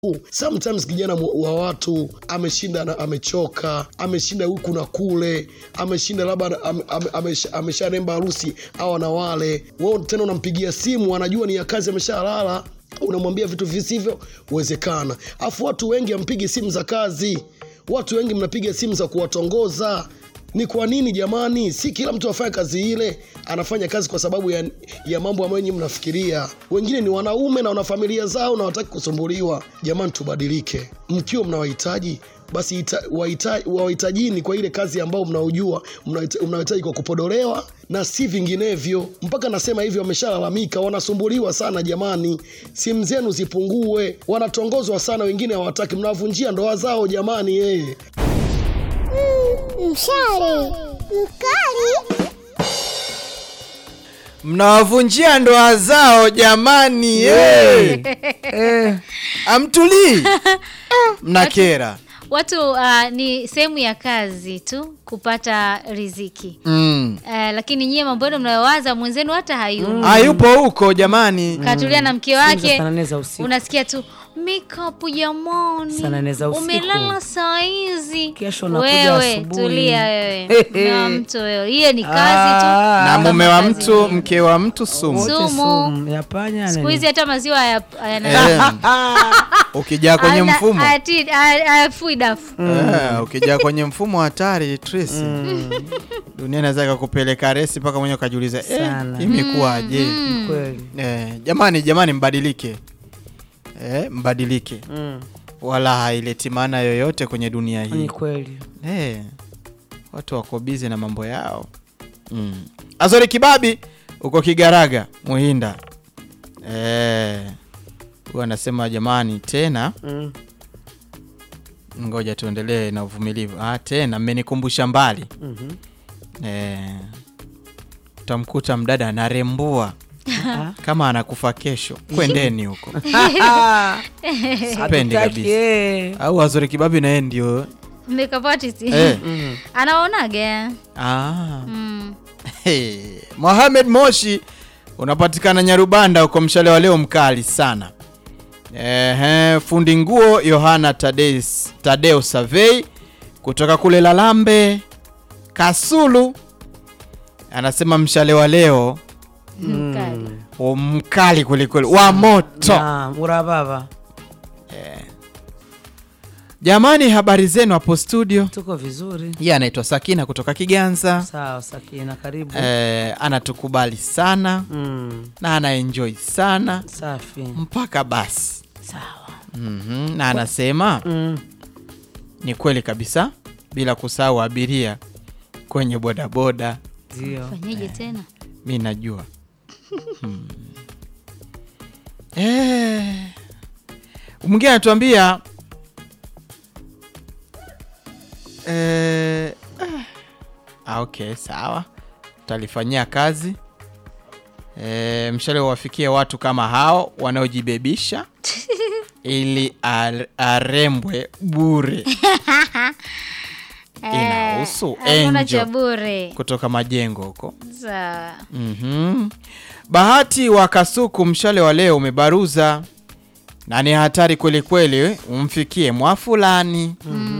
Sometimes kijana wa watu ameshinda, amechoka, ameshinda huku na kule, ameshinda labda amesharemba harusi au na wale. Wewe tena unampigia simu, anajua ni ya kazi, ameshalala, unamwambia vitu visivyo uwezekana. Afu watu wengi hampigi simu za kazi. Watu wengi mnapiga simu za kuwatongoza. Ni kwa nini jamani? Si kila mtu afanye kazi ile. Anafanya kazi kwa sababu ya mambo ambayo nyinyi mnafikiria. Wengine ni wanaume na wana familia zao na hawataki kusumbuliwa. Jamani, tubadilike. Mkiwa mnawahitaji, basi wahitajini kwa ile kazi ambayo mnaojua mnahitaji kwa kupodolewa na si vinginevyo. Mpaka nasema hivi, wameshalalamika, wanasumbuliwa sana jamani. Simu zenu zipungue. Wanatongozwa sana, wengine hawataki, mnavunjia ndoa zao jamani. Mshale mkali, mnawavunjia ndoa zao jamani. Amtulii mnakera watu. Ni sehemu ya kazi tu kupata riziki. Lakini nyie mambo yenu mnayowaza mwenzenu hata hayupo huko jamani. Katulia na mke wake, unasikia tu makeup jamani, umelala saa hizi, wewe tulia wewe. Na mtu wewe, hiyo ni kazi tu. Na mume wa mtu, mke wa mtu sumu. Yapanya siku hizi hata maziwa ukija kwenye mfumo afui dafu. Ukija kwenye mfumo hatari Tracy. Dunia inaweza kukupeleka resi mpaka mwenyewe ukajiuliza imekuwaje? Kweli. Jamani mbadilike. Mbadilike. Wala haileti maana yoyote kwenye dunia hii. Ni kweli. Watu wako busy na mambo yao. Azori Kibabi uko Kigaraga Muhinda. Huwa anasema jamani tena. Ngoja tuendelee na uvumilivu. Tena mmenikumbusha mbali. Utamkuta mdada anarembua kama anakufa kesho. Kwendeni huko. Sipendi kabisa. Au Azori Kibabi na yeye ndio makeup artist. Anaonaga. Mohamed Moshi unapatikana Nyarubanda huko, mshale wa leo mkali sana. Fundi nguo Yohana Tadeo Survey kutoka kule Lalambe Kasulu anasema mshale wa leo mkali kweli wa moto. Urababa. Jamani, habari zenu hapo studio? Tuko vizuri. Yeye anaitwa Sakina kutoka Kiganza. Sawa Sakina, karibu. Anatukubali sana. Na ana enjoy sana. Safi. Mpaka basi. Sawa. Na anasema ni kweli kabisa, bila kusahau abiria kwenye bodaboda. Ndio. Fanyeje tena? Mimi najua. Mwingine anatuambia okay, sawa. Tutalifanyia kazi. Mshale wafikie watu kama hao wanaojibebisha ili arembwe bure. Inahusu Angel kutoka Majengo huko. Sawa. Bahati wa Kasuku, mshale wa leo umebaruza na ni hatari kweli kweli, umfikie mwa fulani.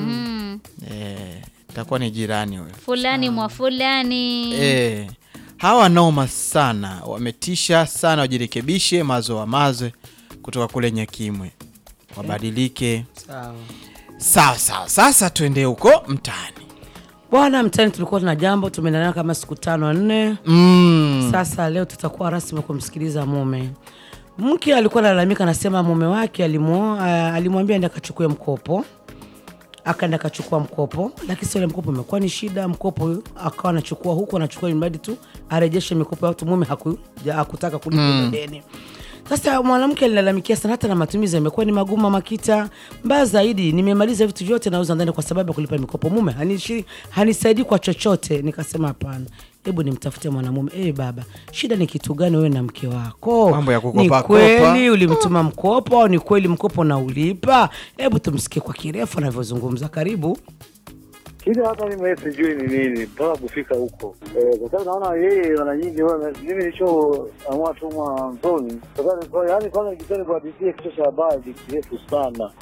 Itakuwa ni jirani wewe. Fulani mwa fulani. Hawa noma sana, wametisha sana, wajirekebishe mazwe kutoka kule Nyakimwe. Wabadilike. Sawa. Sasa tuende huko mtaani. Bwana, mtaani tulikuwa tuna jambo, tumeendana kama siku 5-4. Sasa leo tutakuwa rasmi kumsikiliza mume. Mke alikuwa analalamika, anasema mume wake alimwambia aende akachukue mkopo. Akaenda akachukua mkopo, lakini sio mkopo umekuwa ni shida. Mkopo akawa anachukua huko, anachukua imradi tu arejeshe mikopo ya watu. Mume hakutaka kulipa deni. Sasa mwanamke alilalamikia sana, hata na matumizi yamekuwa ni magumu makita. Mbaya zaidi, nimemaliza vitu vyote nauza ndani kwa sababu ya kulipa mikopo. Mume hanisaidii kwa chochote. Nikasema hapana, hebu nimtafute mwanamume. Baba, shida ni kitu gani wewe na mke wako? Mambo ya kukopa. Ni kweli ulimtuma mkopo au ni kweli mkopo na ulipa? Hebu tumsikie kwa kirefu anavyozungumza. Karibu. Kile hata mimi sijui ni nini mpaka kufika huko. Kwa sababu naona yeye wana nyingi mimi nilichoamua tu mwanzoni. Kwa sababu yani kwanza nikisema kwa DC kitu cha habari kirefu sana.